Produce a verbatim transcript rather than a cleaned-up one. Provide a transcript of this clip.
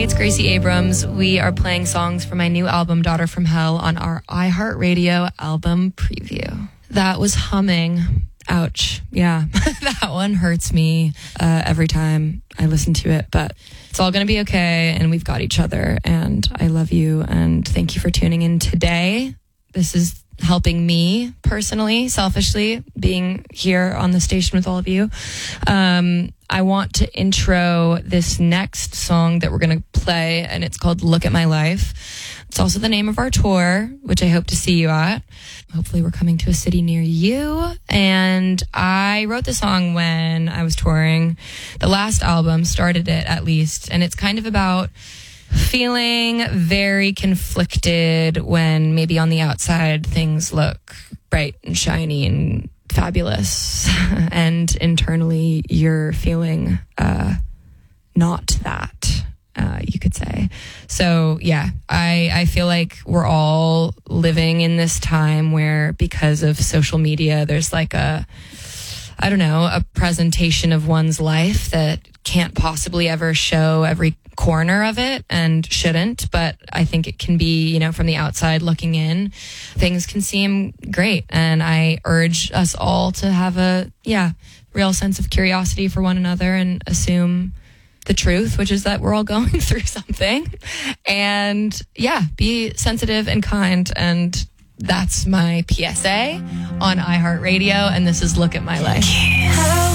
Hey, it's Gracie Abrams. We are playing songs from my new album, Daughter from Hell, on our iHeartRadio album preview. That was humming. Ouch. Yeah, that one hurts me uh, every time I listen to it, but it's all going to be okay, and we've got each other, and I love you, and thank you for tuning in today. This is helping me personally, selfishly, being here on the station with all of you. Um, I want to intro this next song that we're going to play, and it's called Look at My Life. It's also the name of our tour, which I hope to see you at. Hopefully we're coming to a city near you. And I wrote the song when I was touring. The last album started it, at least, and it's kind of about feeling very conflicted when maybe on the outside things look bright and shiny and fabulous, and internally you're feeling uh, not that, uh, you could say. So yeah, I, I feel like we're all living in this time where, because of social media, there's like a, I don't know, a presentation of one's life that can't possibly ever show every corner of it, and shouldn't, but I think it can be, you know, from the outside looking in, things can seem great. And I urge us all to have a, yeah, real sense of curiosity for one another and assume the truth, which is that we're all going through something. And yeah, be sensitive and kind. And that's my P S A on iHeartRadio. And this is Look at My Life.